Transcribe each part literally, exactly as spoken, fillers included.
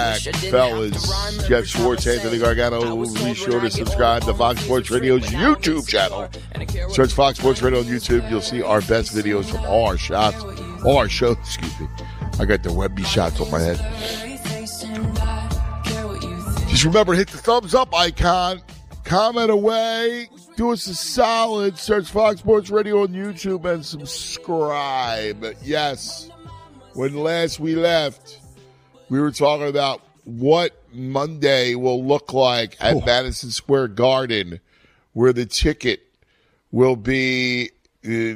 back, fellas. Jeff Schwartz, Anthony Gargano. Be sure to subscribe to Fox Sports Radio's YouTube channel. Search Fox Sports Radio on YouTube. You'll see our best videos from all our shots, all our shows. Excuse me. I got the Webby shots on my head. Just remember, hit the thumbs up icon. Comment away. Do us a solid. Search Fox Sports Radio on YouTube and subscribe. Yes. When last we left, we were talking about what Monday will look like at oh. Madison Square Garden, where the ticket will be, uh,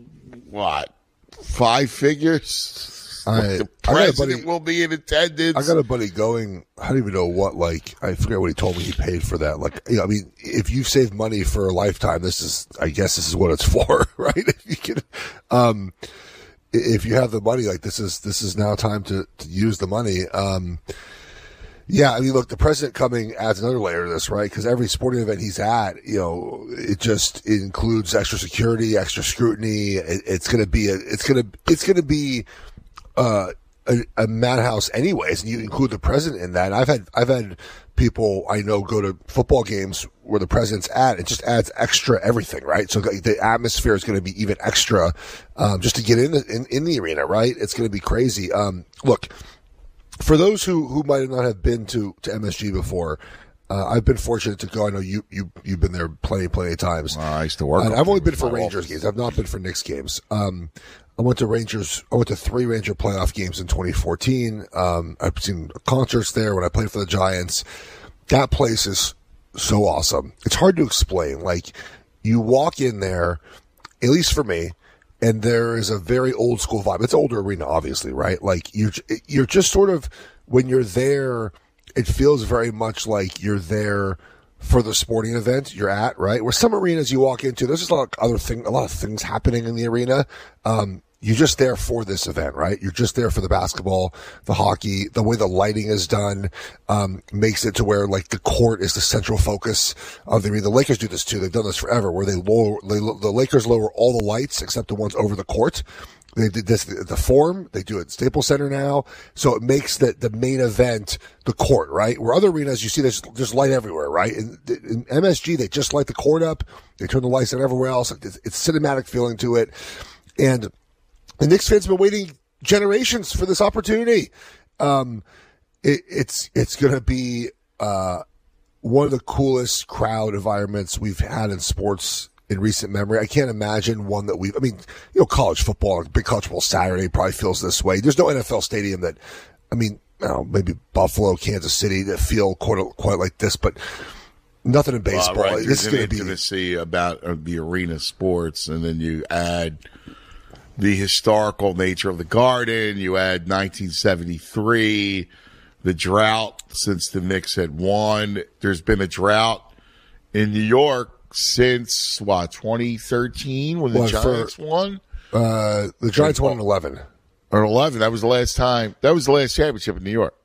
what, five figures? I, the president buddy, will be in attendance. I got a buddy going, I don't even know what, like, I forget what he told me he paid for that. Like, you know, I mean, if you save money for a lifetime, this is, I guess this is what it's for, right? If you can, um, if you have the money, like, this is, this is now time to, to use the money. Um, yeah, I mean, look, the president coming adds another layer to this, right? Because every sporting event he's at, you know, it just it includes extra security, extra scrutiny. It, it's going to be a, it's going to, it's going to be, Uh, a, a madhouse anyways, and you include the president in that. And I've had, I've had people I know go to football games where the president's at. It just adds extra everything, right? So the atmosphere is going to be even extra, um, just to get in the, in, in the arena, right? It's going to be crazy. Um, look, for those who, who might not have been to, to M S G before, uh, I've been fortunate to go. I know you, you, you've been there plenty, plenty of times. Well, I used to work. And I've only been for Rangers office. games. I've not been for Knicks games. Um, I went to Rangers. I went to three Ranger playoff games in twenty fourteen. Um, I've seen concerts there when I played for the Giants. That place is so awesome. It's hard to explain. Like, you walk in there, at least for me, and there is a very old school vibe. It's an older arena, obviously, right? Like, you're you're just sort of, when you're there, it feels very much like you're there for the sporting event you're at, right? Where some arenas you walk into, there's just a lot of other thing, a lot of things happening in the arena. Um, you're just there for this event, right? You're just there for the basketball, the hockey, the way the lighting is done, um, makes it to where, like, the court is the central focus of the arena. The Lakers do this too. They've done this forever, where they lower, they, the Lakers lower all the lights except the ones over the court. They did this at the Forum. They do it at Staples Center now. So it makes the, the main event the court, right? Where other arenas, you see there's, there's light everywhere, right? In, in M S G, they just light the court up. They turn the lights on everywhere else. It's, it's cinematic feeling to it. And the Knicks fans have been waiting generations for this opportunity. Um, it, it's, it's going to be, uh, one of the coolest crowd environments we've had in sports in recent memory. I can't imagine one that we've, I mean, you know, college football, like big college football Saturday probably feels this way. There's no N F L stadium that, I mean, I don't know, maybe Buffalo, Kansas City that feel quite, quite like this, but nothing in baseball. Well, right. This There's is an going to be intimacy about uh, the arena sports, and then you add the historical nature of the Garden. You add nineteen seventy-three, the drought since the Knicks had won. There's been a drought in New York since, what, twenty thirteen when the well, Giants for, won? Uh, the Giants won in eleven. Or eleven. That was the last time. That was the last championship in New York.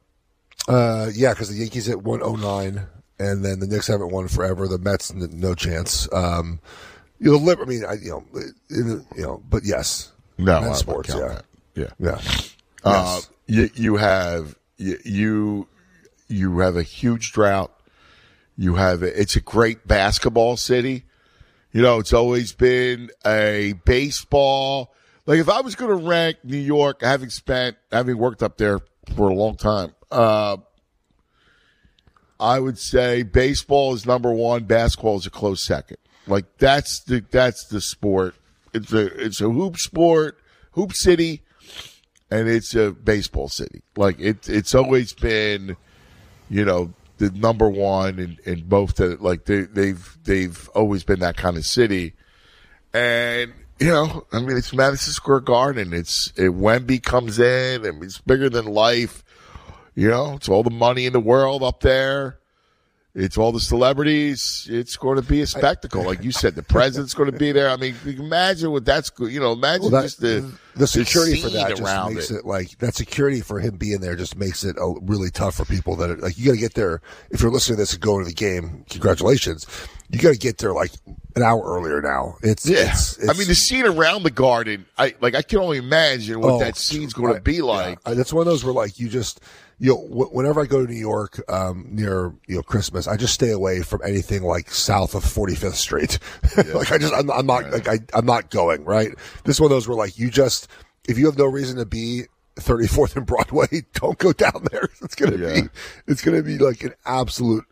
Uh, yeah, because the Yankees hit one oh nine, and then the Knicks haven't won forever. The Mets, no chance. Um, you know, I mean, I, you know, it, you know, but yes. No, Men's sports, yeah. That. Yeah. Yeah. Uh, yes. you, you have, you, you have a huge drought. You have, a, it's a great basketball city. You know, it's always been a baseball. Like, if I was going to rank New York, having spent, having worked up there for a long time, uh, I would say baseball is number one. Basketball is a close second. Like, that's the, that's the sport. It's a, it's a hoop sport, hoop city, and it's a baseball city. Like, it, it's always been, you know, the number one in, in both the, like, they, they've, they've always been that kind of city. And, you know, I mean, it's Madison Square Garden. It's, it, Wemby comes in, and it's bigger than life. You know, it's all the money in the world up there. It's all the celebrities. It's going to be a spectacle. Like you said, the president's going to be there. I mean, imagine what that's, you know, imagine well, that, just the, the security the for that just makes it. it like, that security for him being there just makes it a, really tough for people that are, like, you got to get there. If you're listening to this and going to the game, congratulations. You got to get there like an hour earlier now. It's, yeah. It's, it's, I mean, the scene around the Garden, I, like, I can only imagine what oh, that scene's going to be like. Yeah. That's one of those where, like, you just, you know, w- whenever I go to New York um, near you know Christmas, I just stay away from anything like south of forty-fifth Street. Yeah. like I just, I'm, I'm not, right. like I, I'm not going. Right. This is one of those where like you just, if you have no reason to be thirty-fourth and Broadway, don't go down there. It's gonna yeah. be, it's gonna be like an absolute.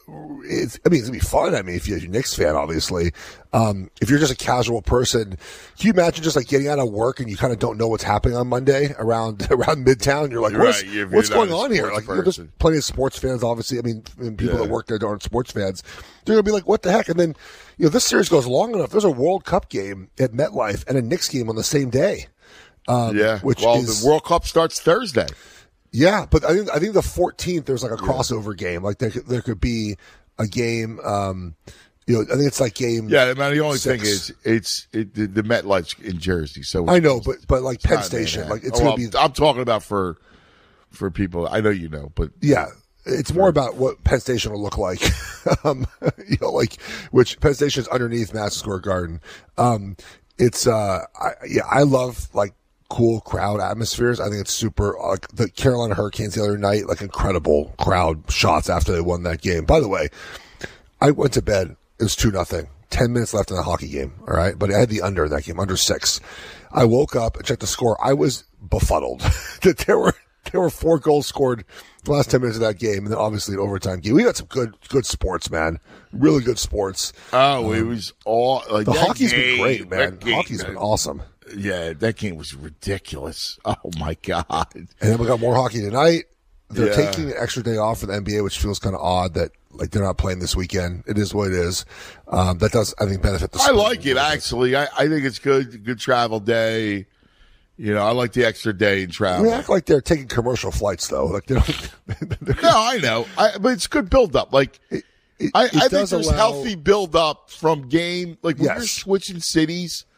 It's, I mean, it's gonna be fun. I mean, if you're a Knicks fan, obviously. Um, if you're just a casual person, can you imagine just like getting out of work and you kind of don't know what's happening on Monday around around Midtown? You're like, you're what's, right. what's going on here? Like, you know, there's plenty of sports fans, obviously. I mean, and people yeah. that work there aren't sports fans. They're gonna be like, what the heck? And then, you know, this series goes long enough. There's a World Cup game at MetLife and a Knicks game on the same day. Um, yeah. Which well, is, the World Cup starts Thursday. Yeah, but I think I think the fourteenth there's like a crossover yeah. game. Like there could, there could be a game. Um, you know, I think it's like game. Yeah, man. The only six. thing is, it's it, the, the MetLife's in Jersey, so I know, but but like Penn Station, like it's oh, gonna well, be. I'm talking about for for people. I know you know, but yeah, it's more about what Penn Station will look like. um, you know, like which Penn Station is underneath Madison Square Garden. Um, it's uh, I, yeah, I love like. cool crowd atmospheres. I think it's super, like the Carolina Hurricanes the other night, like incredible crowd shots after they won that game. By the way, I went to bed. It was two nothing. Ten minutes left in the hockey game. All right. But I had the under in that game, under six. I woke up and checked the score. I was befuddled that there were, there were four goals scored the last ten minutes of that game. And then obviously an overtime game. We got some good, good sports, man. Really good sports. Oh, um, it was all like the that hockey's game, been great, man. Game, Hockey's man. been awesome. Yeah, that game was ridiculous. Oh my god! And then we got more hockey tonight. They're yeah. taking an extra day off for the N B A, which feels kind of odd that like they're not playing this weekend. It is what it is. Um, that does, I think, benefit the. I like it actually. I, I think it's good. Good travel day. You know, I like the extra day in travel. We act like they're taking commercial flights though. Like they don't. No, I know. I, but it's good build up. Like it, it, I, it I think does there's allow, healthy build up from game. Like when yes. you're switching cities.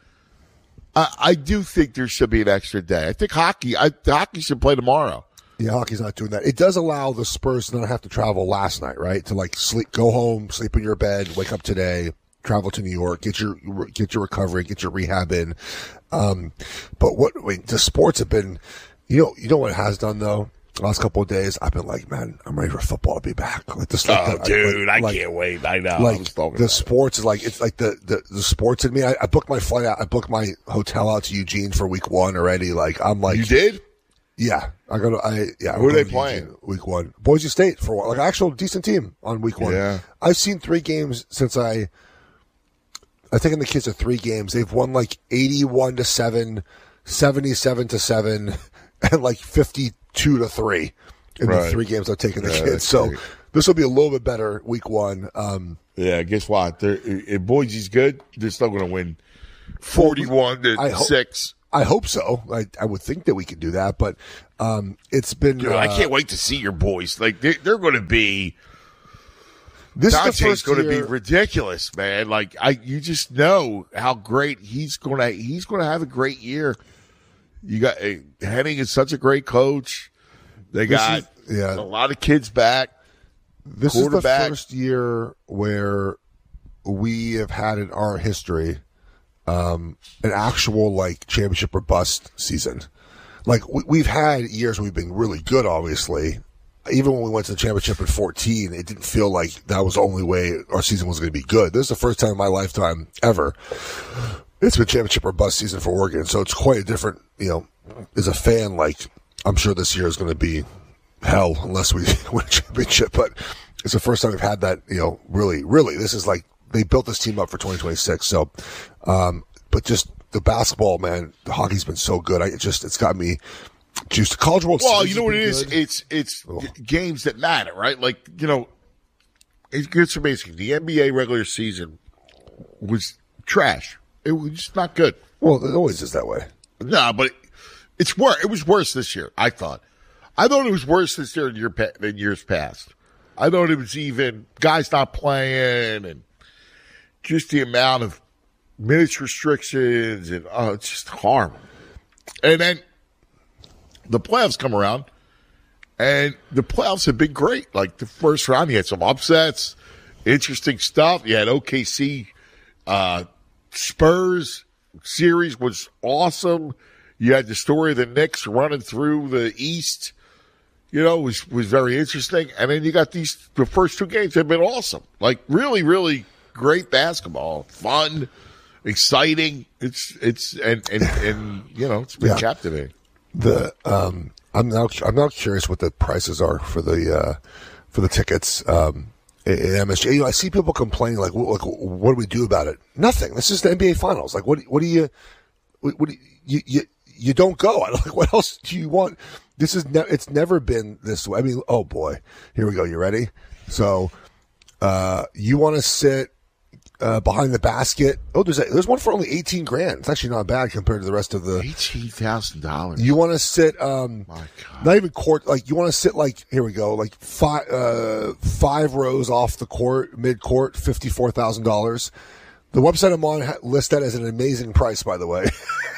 I, I do think there should be an extra day. I think hockey. I hockey should play tomorrow. Yeah, hockey's not doing that. It does allow the Spurs to not have to travel last night, right? To like sleep, go home, sleep in your bed, wake up today, travel to New York, get your get your recovery, get your rehab in. Um, but what? Wait, the sports have been, you know, you know what it has done though. The last couple of days, I've been like, man, I'm ready for football to be back. Like this, like oh, the, dude, I, like, I like, can't wait. I know. Like I the sports is like it's like the, the, the sports in me. I, I booked my flight out. I booked my hotel out to Eugene for week one already. Like I'm like, you did? Yeah, I go to I yeah. Who are they playing? Eugene, week one, Boise State for like an actual decent team on week one. Yeah, I've seen three games since I. I think in the kids are three games. They've won like eighty-one to seven, seventy-seven to seven, and like fifty-two to three. In right. the three games I've taken the yeah, kids. So great. This will be a little bit better week one. Um, yeah, guess what? They're, if Boise's good, they're still going to win forty-one to I six. Ho- I hope so. I, I would think that we could do that, but um, it's been. Dude, uh, I can't wait to see your boys. Like they're, they're going to be. This Dante's is going to year. be ridiculous, man. Like I, you just know how great he's going to. He's going to have a great year. You got uh, Henning is such a great coach. They this got is, yeah. a lot of kids back. This is the first year where we have had in our history um, an actual like championship or bust season. Like we, we've had years where we've been really good, obviously. Even when we went to the championship in fourteen, it didn't feel like that was the only way our season was going to be good. This is the first time in my lifetime ever it's been championship or bust season for Oregon. So it's quite a different, you know, as a fan, like, I'm sure this year is going to be hell unless we win a championship, but it's the first time we've had that, you know, really, really, this is like, they built this team up for twenty twenty-six. So, um, but just the basketball, man, the hockey's been so good. I it just, it's got me juiced. College World Well, Series you know what it is? good. It's, it's oh. g- games that matter, right? Like, you know, it's, it's amazing. The N B A regular season was trash. It was just not good. Well, it always is that way. No, nah, but it, it's worse. It was worse this year, I thought. I thought it was worse this year than, year, than years past. I thought it was even guys not playing and just the amount of minutes restrictions and oh, it's just horrible. And then the playoffs come around, and the playoffs have been great. Like the first round, you had some upsets, interesting stuff. You had O K C, uh, Spurs series was awesome. You had the story of the Knicks running through the East. you know, was was very interesting. And then you got these the first two games have been awesome, like really, really great basketball, fun, exciting. It's it's and and, and you know, it's been yeah. captivating. The um, I'm now I'm now curious what the prices are for the uh, for the tickets. Um, in M S G, you know, I see people complaining like, "Like, what do we do about it?" Nothing. This is the N B A Finals. Like, what? What do you? What, what do you, you? You you don't go. I like. What else do you want? This is. Ne- it's never been this way. I mean, oh boy, here we go. You ready? So, uh, you want to sit uh, behind the basket? Oh, there's a, there's one for only eighteen grand. It's actually not bad compared to the rest of the eighteen thousand dollars. You want to sit? Um, My God. Not even court. Like you want to sit like here we go. Like five uh, five rows off the court, mid court, fifty four thousand dollars. The website I'm on lists that as an amazing price, by the way.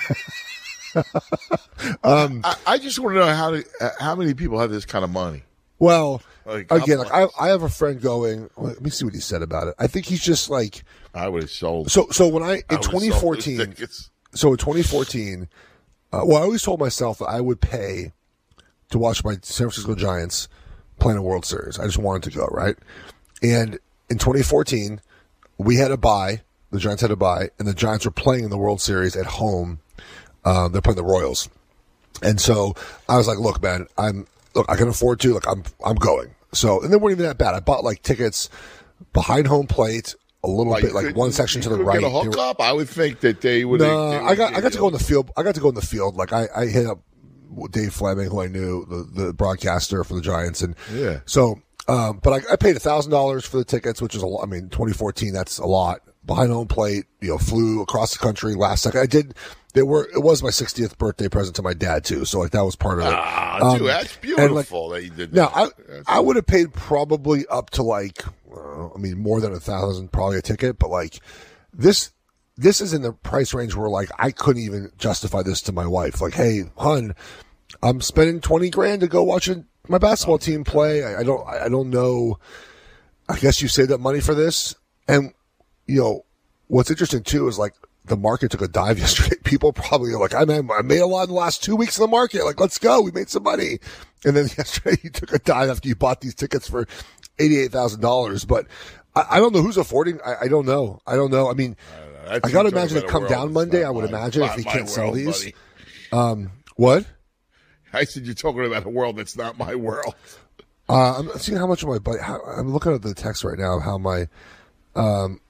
um, I, I just want to know how to, how many people have this kind of money. Well, like, again, like I, I have a friend going. Let me see what he said about it. I think he's just like I would have sold. So, so when I in I twenty fourteen, so in twenty fourteen, uh, well, I always told myself that I would pay to watch my San Francisco Giants playing a World Series. I just wanted to go, right? And in twenty fourteen, we had a bye. The Giants had a bye, and the Giants were playing in the World Series at home. Um, they're playing the Royals, and so I was like, "Look, man, I'm look. I can afford to. Like, I'm I'm going." So, and they weren't even that bad. I bought like tickets behind home plate, a little like, bit, like could, one section to the could right. Get a hookup? I would think that they would. No, they would I got I got to go in the field. I got to go in the field. Like I, I hit up Dave Fleming, who I knew, the the broadcaster for the Giants, and yeah. So, um, but I, I paid a thousand dollars for the tickets, which is a lot. I mean, twenty fourteen, that's a lot. Behind home plate, you know, flew across the country last second. I did. They were. It was my sixtieth birthday present to my dad too. So like that was part of it. Ah, um, dude, that's beautiful like, that you did. Now that. I I would have paid probably up to like uh, I mean more than a thousand probably a ticket, but like this this is in the price range where like I couldn't even justify this to my wife. Like, hey, hun, I'm spending twenty grand to go watch my basketball team play. I, I don't I don't know. I guess you saved up money for this, and you know what's interesting too is like. The market took a dive yesterday. People probably are like, I made, I made a lot in the last two weeks in the market. Like, let's go. We made some money. And then yesterday you took a dive after you bought these tickets for eighty-eight thousand dollars. But I, I don't know who's affording. I, I don't know. I don't know. I mean, I, I, I got to imagine they come down Monday. I would my, imagine if he can't world, sell these. Buddy. Um, what? I said, you're talking about a world that's not my world. Uh, I'm seeing how much of my budget. How, I'm looking at the text right now of how my, um,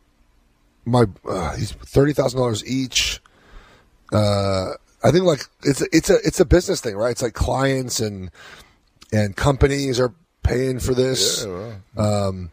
My uh, he's thirty thousand dollars each. Uh, I think like it's it's a it's a business thing, right? It's like clients and and companies are paying for this. Yeah, well. Um,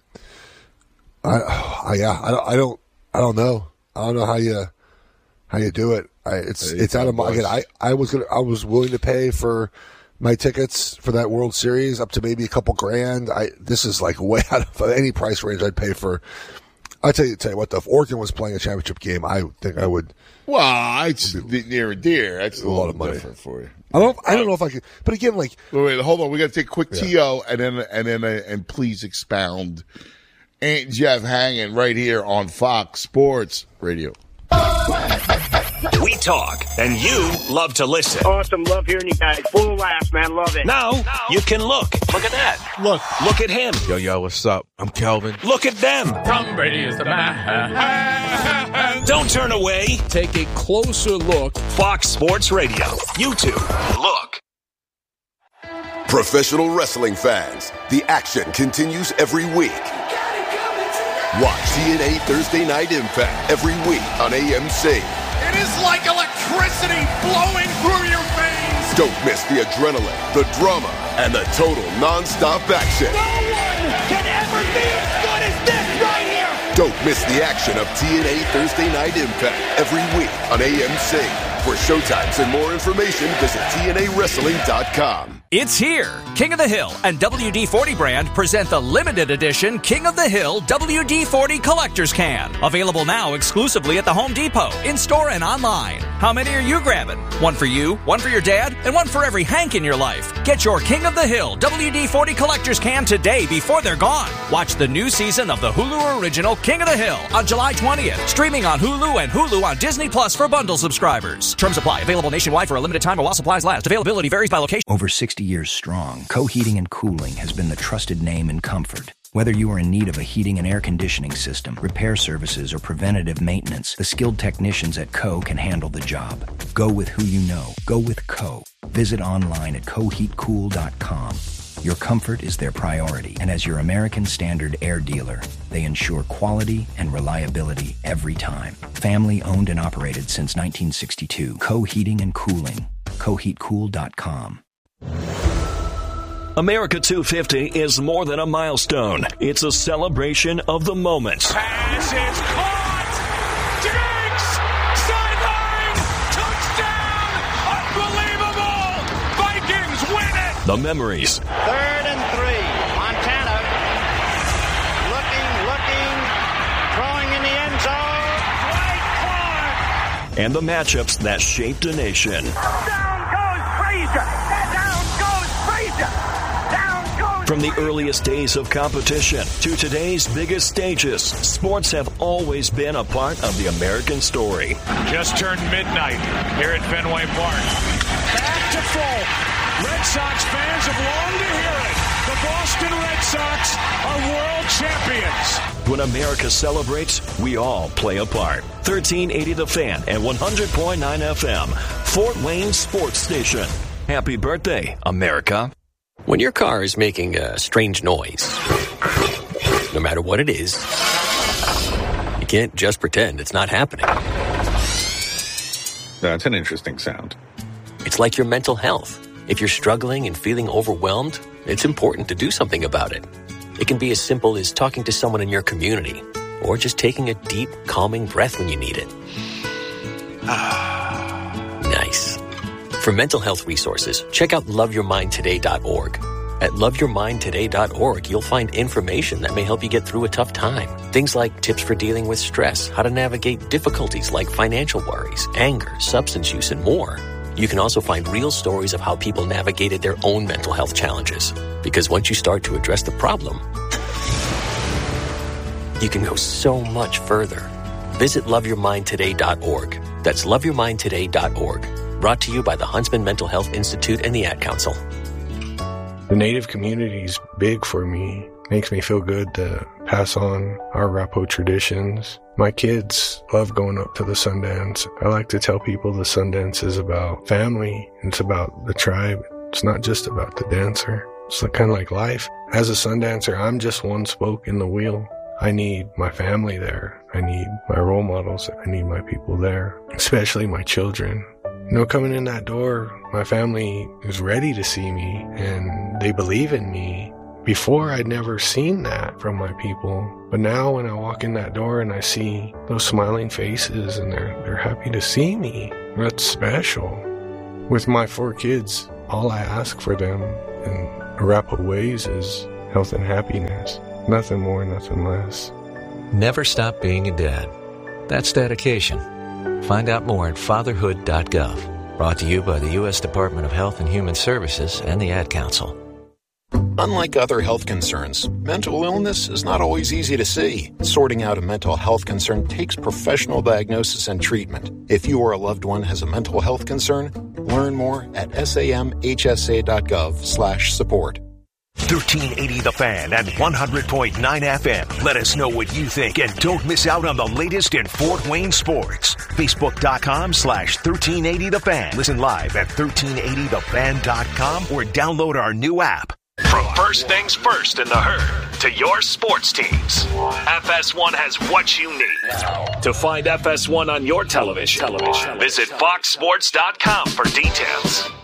I, I yeah, I don't I don't I don't know. I don't know how you how you do it. I, it's it's out of my again. I I was gonna I was willing to pay for my tickets for that World Series up to maybe a couple grand. I this is like way out of any price range I'd pay for. I tell you, tell you what, though, if Oregon was playing a championship game, I think I would. Well, it's near and dear. That's a, a lot of money for you. I don't. I don't know if I could. But again, like, wait, wait hold on. We got to take a quick yeah. T O and then and then uh, and please expound. Aunt Jeff hanging right here on Fox Sports Radio. We talk, and you love to listen. Awesome. Love hearing you guys. Full of laughs, man. Love it. Now, now, you can look. Look at that. Look. Look at him. Yo, yo, what's up? I'm Kelvin. Look at them. Tom Brady is the man. Don't turn away. Take a closer look. Fox Sports Radio. YouTube. Look. Professional wrestling fans, the action continues every week. Watch T N A Thursday Night Impact every week on A M C. It is like electricity flowing through your veins. Don't miss the adrenaline, the drama, and the total non-stop action. No one can ever be as good as this right here. Don't miss the action of T N A Thursday Night Impact every week on A M C. For showtimes and more information, visit T N A wrestling dot com. It's here. King of the Hill and W D forty brand present the limited edition King of the Hill W D forty Collector's Can. Available now exclusively at the Home Depot, in-store and online. How many are you grabbing? One for you, one for your dad, and one for every Hank in your life. Get your King of the Hill W D forty Collector's Can today before they're gone. Watch the new season of the Hulu original King of the Hill on July twentieth. Streaming on Hulu and Hulu on Disney Plus for bundle subscribers. plus. Terms apply. Available nationwide for a limited time while supplies last. Availability varies by location. Over sixty years strong, Co-Heating and Cooling has been the trusted name in comfort. Whether you are in need of a heating and air conditioning system, repair services, or preventative maintenance, the skilled technicians at Co can handle the job. Go with who you know. Go with Co. Visit online at co heat cool dot com. Your comfort is their priority, and as your American Standard air dealer, they ensure quality and reliability every time. Family owned and operated since nineteen sixty-two. Co Heating and Cooling. co heat cool dot com. America two fifty is more than a milestone. It's a celebration of the moments. Pass is caught! Diggs! Sideline! Touchdown! Unbelievable! Vikings win it! The memories. Third and three. Montana looking, looking, throwing in the end zone. Right Clark! And the matchups that shaped a nation. Down goes Frazier! Down goes Frazier! From the earliest days of competition to today's biggest stages, sports have always been a part of the American story. Just turned midnight here at Fenway Park. Back to full. Red Sox fans have longed to hear it. The Boston Red Sox are world champions. When America celebrates, we all play a part. thirteen eighty The Fan and one hundred point nine F M, Fort Wayne Sports Station. Happy birthday, America. When your car is making a strange noise, no matter what it is, you can't just pretend it's not happening. That's an interesting sound. It's like your mental health. If you're struggling and feeling overwhelmed, it's important to do something about it. It can be as simple as talking to someone in your community, or just taking a deep, calming breath when you need it. Nice. For mental health resources, check out love your mind today dot org. At love your mind today dot org, you'll find information that may help you get through a tough time. Things like tips for dealing with stress, how to navigate difficulties like financial worries, anger, substance use, and more. You can also find real stories of how people navigated their own mental health challenges. Because once you start to address the problem, you can go so much further. Visit love your mind today dot org. That's love your mind today dot org. Brought to you by the Huntsman Mental Health Institute and the Ad Council. The Native community is big for me. Makes me feel good to pass on our Arapaho traditions. My kids love going up to the Sundance. I like to tell people the Sundance is about family. It's about the tribe. It's not just about the dancer. It's kind of like life. As a Sundancer, I'm just one spoke in the wheel. I need my family there. I need my role models. I need my people there, especially my children. You know, coming in that door, my family is ready to see me, and they believe in me. Before, I'd never seen that from my people. But now when I walk in that door and I see those smiling faces and they're, they're happy to see me, that's special. With my four kids, all I ask for them in Arapaho ways is health and happiness. Nothing more, nothing less. Never stop being a dad. That's dedication. Find out more at fatherhood dot gov. Brought to you by the U S Department of Health and Human Services and the Ad Council. Unlike other health concerns, mental illness is not always easy to see. Sorting out a mental health concern takes professional diagnosis and treatment. If you or a loved one has a mental health concern, learn more at samhsa.gov slash support. thirteen eighty The Fan and one hundred point nine F M. Let us know what you think and don't miss out on the latest in Fort Wayne sports. Facebook.com slash 1380 The Fan. Listen live at thirteen eighty the fan dot com or download our new app. From first things first in the herd to your sports teams, F S one has what you need. To find F S one on your television, television. visit fox sports dot com for details.